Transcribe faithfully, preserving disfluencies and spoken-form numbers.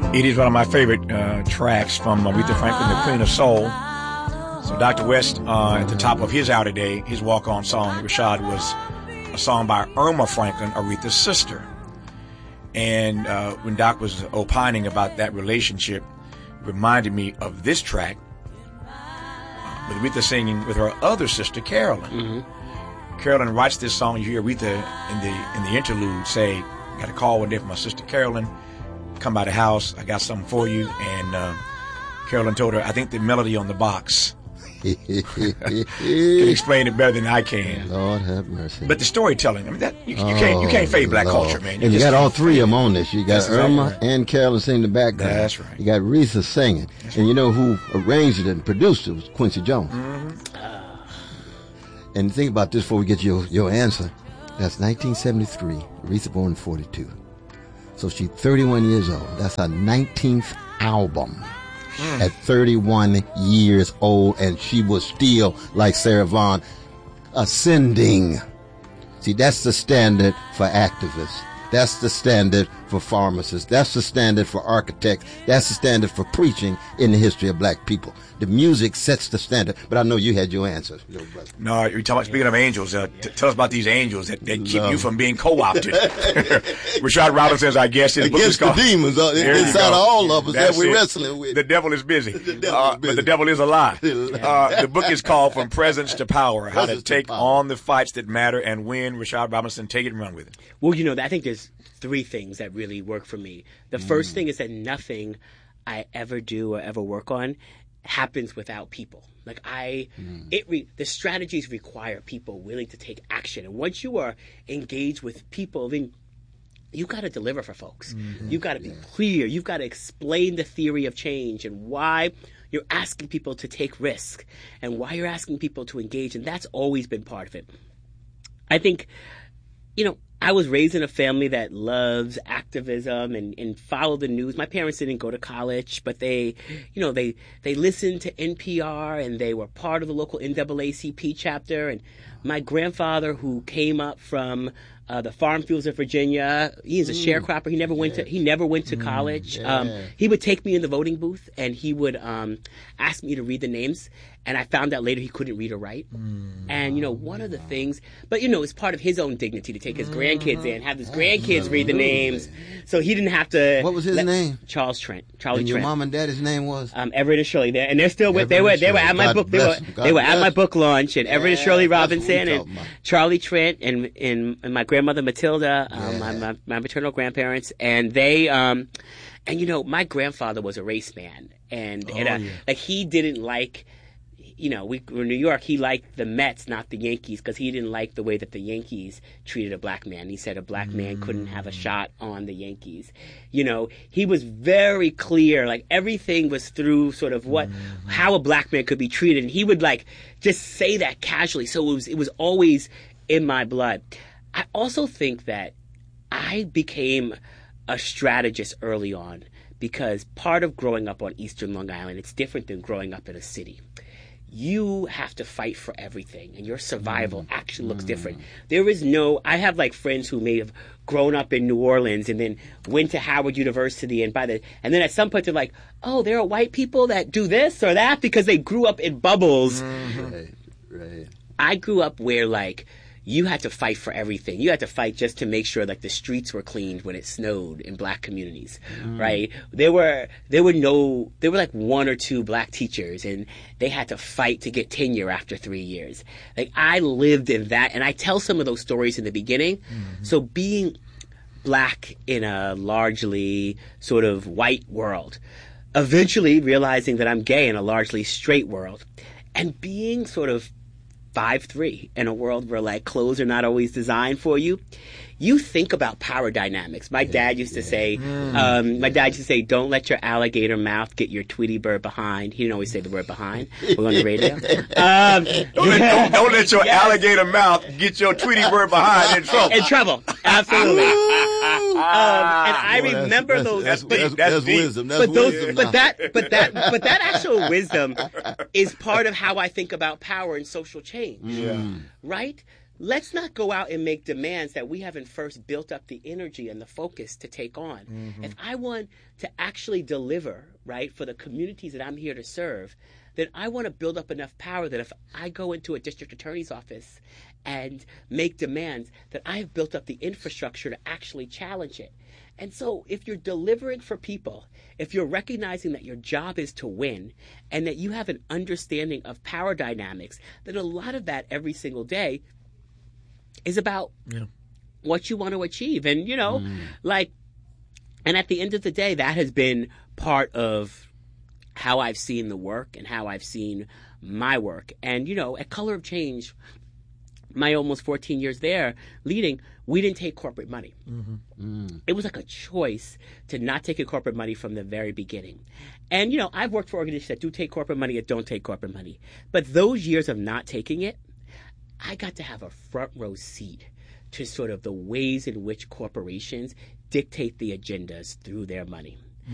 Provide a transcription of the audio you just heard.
It is one of my favorite uh, tracks from Aretha Franklin, the Queen of Soul. So Doctor West, uh, at the top of his outer day, his walk-on song, Rashad, was a song by Irma Franklin, Aretha's sister. And uh, when Doc was opining about that relationship, it reminded me of this track uh, with Aretha singing with her other sister, Carolyn. Mm-hmm. Carolyn writes this song. You hear Aretha in the in the interlude say, "Got a call one day from my sister Carolyn. Come by the house. I got something for you." And uh, Carolyn told her, "I think the melody on the box can explain it better than I can." Lord have mercy. But the storytelling, I mean, that you, you oh, can't you can't fade black Lord. culture, man. You and you just got all three of them on this. You got That's Irma exactly right. and Carolyn singing the background. That's right. You got Aretha singing. That's and right. you know who arranged it and produced it was Quincy Jones. Mm-hmm. And think about this before we get your, your answer. That's nineteen seventy-three. Aretha born in forty-two. So she's thirty-one years old. That's her nineteenth album. Mm. At thirty-one years old, and she was still, like Sarah Vaughan, ascending. See, that's the standard for activists. That's the standard for pharmacists. That's the standard for architects. That's the standard for preaching in the history of black people. The music sets the standard. But I know you had your answer. No, you're talking about, speaking of angels, uh, t- tell us about these angels that, that keep no. you from being co-opted. Rashad Robinson's our guest. His book is called the demons. Uh, inside of all of us that we're wrestling with. The devil is busy. The devil uh, is busy. But the devil is alive. Uh, the book is called From Presence to Power, How Presence to Take to on the Fights That Matter and Win. Rashad Robinson, take it and run with it. Well, you know, I think there's three things that really work for me. The mm. first thing is that nothing I ever do or ever work on happens without people. Like I, mm. it re, the strategies require people willing to take action. And once you are engaged with people, then you got to deliver for folks. Mm-hmm. You got to be yeah. clear. You've got to explain the theory of change and why you're asking people to take risk and why you're asking people to engage. And that's always been part of it. I think, you know, I was raised in a family that loves activism and, and follow the news. My parents didn't go to college, but they, you know, they, they listened to N P R and they were part of the local N double A C P chapter. And my grandfather, who came up from uh, the farm fields of Virginia, he is a mm. sharecropper. He never went yeah. to he never went to mm. college. Yeah. Um, he would take me in the voting booth and he would um, ask me to read the names. And I found out later he couldn't read or write. Mm. And, you know, one of the things, but, you know, it's part of his own dignity to take his grandkids in, have his grandkids Absolutely. read the names. So he didn't have to. What was his let, name? Charles Trent. Charlie and your Trent. mom and dad's name was? Um, Everett and Shirley. There, and they're still with, they were, they were at my God book, they were, they were at my book launch, and Everett yeah, and Shirley Robinson and Charlie Trent and, and, and my grandmother Matilda, um, yeah. my, my, my maternal grandparents. And they, um, and, you know, my grandfather was a race man. And, oh, and uh, yeah. like, he didn't like, you know, we were in New York. He liked the Mets, not the Yankees, because he didn't like the way that the Yankees treated a black man. He said a black man couldn't have a shot on the Yankees. You know, he was very clear. Like, everything was through sort of what, mm-hmm. how a black man could be treated. And he would, like, just say that casually. So it was, it was always in my blood. I also think that I became a strategist early on because part of growing up on Eastern Long Island, it's different than growing up in a city. You have to fight for everything, and your survival mm. actually looks mm. different. There is no, I have like friends who may have grown up in New Orleans and then went to Howard University, and by the, and then at some point they're like, oh, there are white people that do this or that because they grew up in bubbles. Mm-hmm. Right, right. I grew up where like, you had to fight for everything. You had to fight just to make sure like the streets were cleaned when it snowed in black communities, mm. right? There were there were no there were like one or two black teachers, and they had to fight to get tenure after three years. Like I lived in that, and I tell some of those stories in the beginning. Mm-hmm. So being black in a largely sort of white world, eventually realizing that I'm gay in a largely straight world, and being sort of five three in a world where like clothes are not always designed for you, you think about power dynamics. My dad used to say, um, my dad used to say, don't let your alligator mouth get your Tweety bird behind. He didn't always say the word behind. We're on the radio. Um, don't, let, don't, don't let your yes. alligator mouth get your Tweety bird behind in trouble. In trouble. Absolutely. um, and I Boy, that's, remember those. That's, but, that's, that's, that's wisdom. That's but those, wisdom. But that, but that, but that actual wisdom is part of how I think about power and social change. Yeah. Right? let's not go out and make demands that we haven't first built up the energy and the focus to take on. Mm-hmm. If I want to actually deliver, right, for the communities that I'm here to serve, then I want to build up enough power that if I go into a district attorney's office and make demands, that I've built up the infrastructure to actually challenge it. And so if you're delivering for people, if you're recognizing that your job is to win and that you have an understanding of power dynamics, then a lot of that every single day is about yeah. what you want to achieve. And, you know, mm. like, and at the end of the day, that has been part of how I've seen the work and how I've seen my work. And, you know, at Color of Change, my almost fourteen years there leading, we didn't take corporate money. Mm-hmm. Mm. It was like a choice to not take a corporate money from the very beginning. And, you know, I've worked for organizations that do take corporate money and don't take corporate money. But those years of not taking it, I got to have a front row seat to sort of the ways in which corporations dictate the agendas through their money.